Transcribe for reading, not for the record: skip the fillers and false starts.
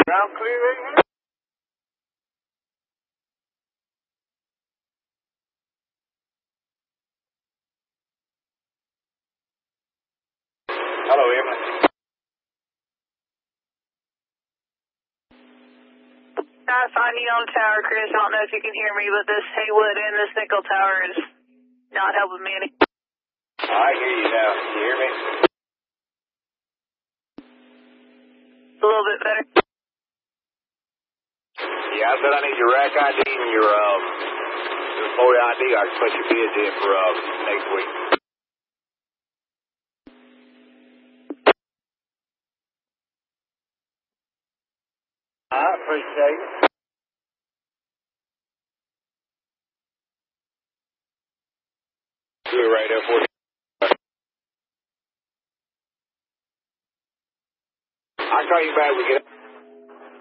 Ground clear right here? Hello, Evelyn. I find you on tower, Chris. I don't know if you can hear me, but this Haywood and this Nickel Tower is not helping me any. I hear you now. Can you hear me? A little bit better. Yeah, I said I need your rack ID and your employee ID. I can put your bids in for next week. I appreciate it. Do it right there for you. I'll call you back. We get